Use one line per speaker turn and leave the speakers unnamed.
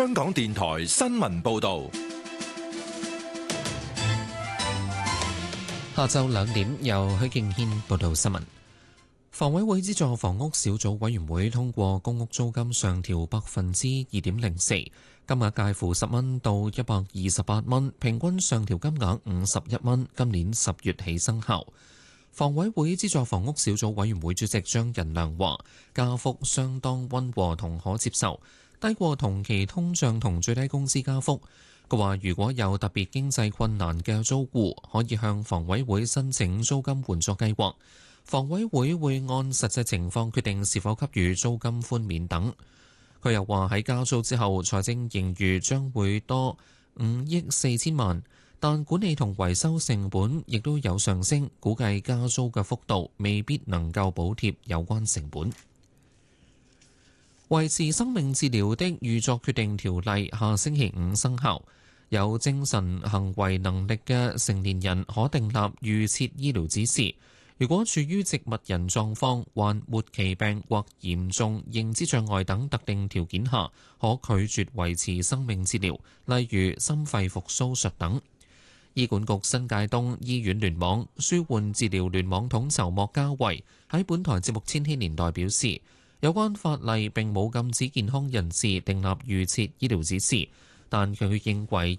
香港電台新聞報道。
下晝2點，由許敬軒報道新聞。房委會資助房屋小組委員會通過公屋租金上調2.04%，金額介乎10蚊到128蚊，平均上調金額51蚊，今年10月起生效。房委會資助房屋小組委員會主席張仁良話：加幅相當溫和同可接受，低過同期通脹同最低工資加幅。佢話：如果有特別經濟困難嘅租戶，可以向房委會申請租金援助計劃，房委會會按實際情況決定是否給予租金寬免等。佢又話喺加租之後，財政盈餘將會多5億4千萬，但管理同維修成本亦都有上升，估計加租嘅幅度未必能夠補貼有關成本。維持生命治療的預作決定條例下星期5生效。有精神行為能力嘅成年人可訂立預設醫療指示，如果處於植物人狀況、患末期病或嚴重認知障礙等特定條件下，可拒絕維持生命治療，例如心肺復甦術等。醫管局新界東醫院聯網舒緩治療聯網統籌莫家慧喺本台節目《千禧年代》表示，有關法例並冇禁止健康人士訂立預設醫療指示。但佢認為